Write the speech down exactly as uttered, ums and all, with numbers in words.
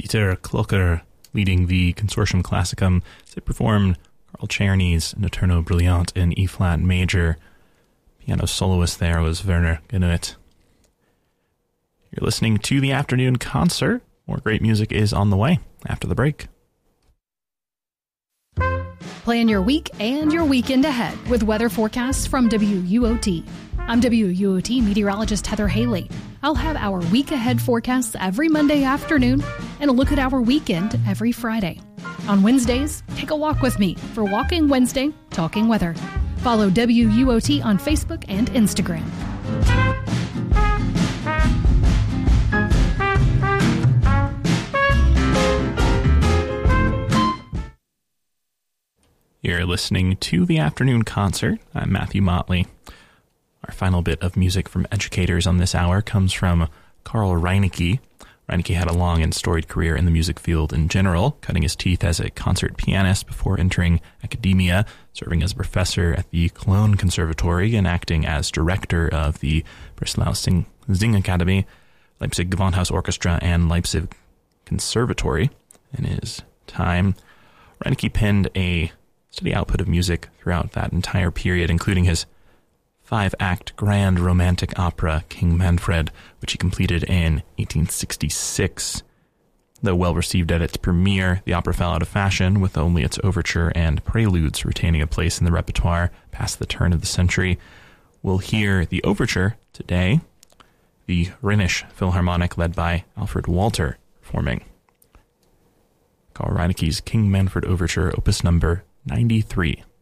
Dieter Klocker leading the Consortium Classicum. They performed Carl Czerny's Notturno Brilliant in E-flat major. Piano soloist there was Werner Genuit. You're listening to the afternoon concert. More great music is on the way after the break. Plan your week and your weekend ahead with weather forecasts from W U O T. I'm W U O T meteorologist Heather Haley. I'll have our week ahead forecasts every Monday afternoon and a look at our weekend every Friday. On Wednesdays, take a walk with me for Walking Wednesday, Talking Weather. Follow W U O T on Facebook and Instagram. You're listening to the afternoon concert. I'm Matthew Motley. Our final bit of music from educators on this hour comes from Carl Reinecke. Reinecke had a long and storied career in the music field in general, cutting his teeth as a concert pianist before entering academia, serving as a professor at the Cologne Conservatory and acting as director of the Breslau Sing, Sing Academy, Leipzig Gewandhaus Orchestra, and Leipzig Conservatory. In his time, Reinecke penned a steady output of music throughout that entire period, including his five-act grand romantic opera, King Manfred, which he completed in eighteen sixty-six. Though well-received at its premiere, the opera fell out of fashion, with only its overture and preludes retaining a place in the repertoire past the turn of the century. We'll hear the overture today, the Rhenish Philharmonic led by Alfred Walter performing. Carl Reinecke's King Manfred Overture, opus number ninety-three.